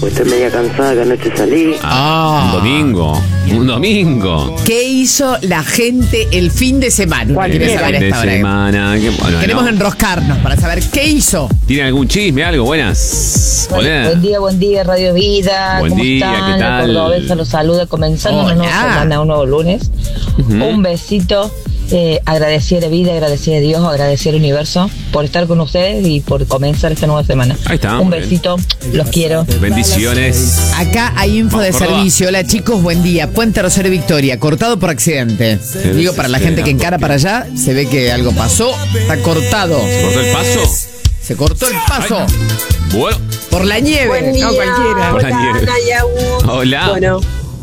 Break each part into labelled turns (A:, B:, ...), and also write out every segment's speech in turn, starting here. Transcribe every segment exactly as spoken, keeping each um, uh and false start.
A: pues estoy media cansada que anoche salí.
B: Ah, un domingo. Un domingo.
C: ¿Qué hizo la gente el fin de semana?
A: ¿Cuál
C: ¿Quiere
A: fin
C: saber
B: de
C: esta hora?
B: semana? Qué bueno,
C: Queremos
B: no.
C: enroscarnos para saber qué hizo.
B: ¿Tienen algún chisme, algo? Buenas. Hola.
D: Buen día, buen día, Radio Vida.
B: Buen
D: ¿Cómo
B: día,
D: están?
B: ¿qué tal?
D: La cordobesa los saluda comenzando una nueva
C: Hola.
D: semana, un nuevo lunes.
B: Ujú.
D: Un besito. Eh, agradecer a vida, agradecer a Dios, agradecer al universo por estar con ustedes y por comenzar esta nueva semana.
B: Ahí está,
D: Un
B: muy bien.
D: besito, los quiero.
B: Bendiciones.
C: Acá hay info
B: Vamos,
C: de
B: Córdoba.
C: servicio. Hola chicos, buen día. Puente Rosario Victoria, cortado por accidente. Digo, para la gente que encara para allá, se ve que algo pasó. Está cortado.
B: ¿Se cortó el paso?
C: Se cortó el paso.
B: Ay. Bueno.
C: Por la nieve.
E: Buen día,
C: No cualquiera.
B: Por la
E: hola
B: nieve.
E: Ana y Agus.
B: Hola.
E: Bueno,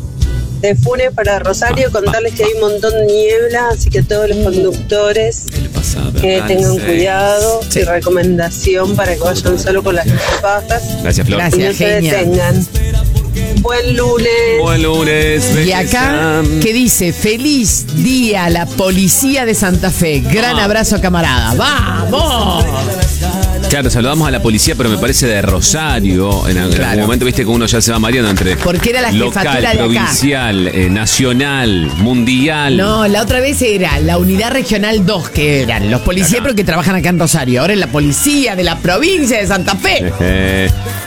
E: de Funes para Rosario, contarles que hay un montón de niebla, así que todos los conductores que tengan cuidado
C: Sí.
E: y recomendación para que vayan solo con las luces bajas
B: Gracias, Flor.
C: Gracias.
E: y no se
C: genia.
E: detengan. Buen lunes.
B: Buen lunes.
C: Y acá, ¿qué dice? Feliz día a la policía de Santa Fe. Gran
B: Ah.
C: abrazo, camarada. ¡Vamos!
B: Claro, saludamos a la policía, pero me parece de Rosario. En, en
C: Claro.
B: algún momento viste que uno ya se va mareando entre
C: Porque era la
B: local,
C: jefatura de acá.
B: provincial, eh, nacional, mundial.
C: No, la otra vez era la unidad regional dos, que eran los policías,
B: Acá.
C: pero que trabajan acá en Rosario. Ahora es la policía de la provincia de Santa Fe.
B: Eh,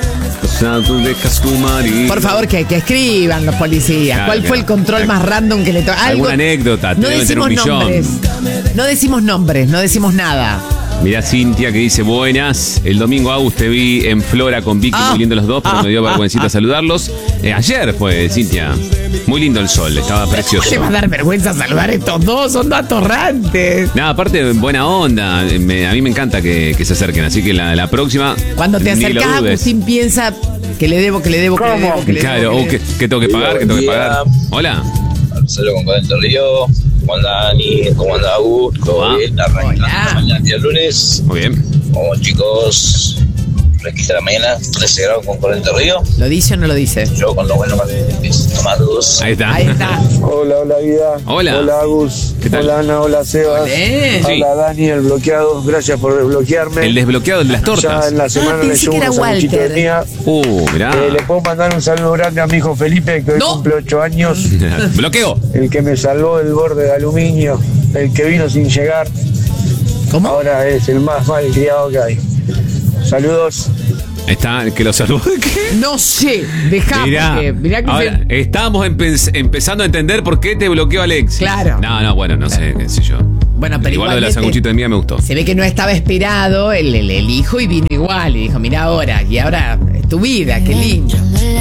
B: o sea, tú dejas tu marido.
C: Por favor, que, que escriban los policías.
B: Claro,
C: ¿Cuál fue
B: claro.
C: el control más random que le tocó?
B: Alguna anécdota,
C: No
B: deben tener
C: decimos
B: un millón.
C: nombres. No decimos nombres, no decimos nada.
B: Mirá Cintia que dice, buenas, el domingo Agus te vi en Flora con Vicky,
C: Ah.
B: muy lindo los dos, pero
C: Ah.
B: me dio vergüencita
C: Ah.
B: saludarlos. Eh, ayer fue, Cintia, muy lindo el sol, estaba precioso.
C: ¿Te va a dar vergüenza saludar a estos dos? Son dos atorrantes.
B: Nada, aparte, buena onda, me- a mí me encanta que, que se acerquen, así que la, la próxima...
C: Cuando te
B: ni lo
C: acercás,
B: dudes.
C: Agustín piensa que le debo, que le debo, que le debo, que le
B: Claro,
C: debo.
B: o
C: que
B: que,
C: le
B: que tengo que pagar, que tengo que pagar. Hola.
F: Marcelo con Cuarenta Río, ¿cómo anda Dani? ¿Cómo anda Agus?
B: ¿Cómo va?
F: ¿Todo bien? Arrancando
C: Hola.
F: la mañana, día lunes.
B: Muy bien.
F: Como chicos, fresquita la mañana, trece grados con Cuarenta Río.
C: ¿Lo dice o no lo dice?
F: Yo con lo bueno que es tomar dos.
B: Ahí está.
C: Ahí está.
G: Hola, hola vida.
B: Hola.
G: Hola Agus.
B: ¿Qué tal?
G: Hola Ana, hola Sebas.
C: Olé.
B: Sí.
G: Hola Dani, el bloqueado. Gracias por desbloquearme.
B: El desbloqueado de las
G: Ya
B: tortas.
G: en la semana
C: Ah,
G: le
C: pensé
G: llevo
C: que era
G: unos sanguchitos de
C: Walter.
G: mía.
B: Uh, mirá.
G: Eh, le puedo mandar un saludo grande a mi hijo Felipe, que hoy
C: No.
G: cumple ocho años.
B: Bloqueo.
G: El que me salvó del borde de aluminio. El que vino sin llegar.
C: ¿Cómo?
G: Ahora es el más mal criado que hay. Saludos.
B: Ahí está, que lo salude. ¿Qué?
C: No sé. Dejá,
B: Mirá,
C: porque mirá que
B: ahora,
C: se-
B: estamos empe- empezando a entender por qué te bloqueó Alex.
C: Claro.
B: No, no, bueno, no sé, qué sé yo.
C: Bueno, pero
B: igual lo de la
C: igualmente-
B: sanguchita de mía me gustó.
C: Se ve que no estaba esperado el, el, el hijo y vino igual. Y dijo, mira ahora, y ahora es tu vida, qué lindo.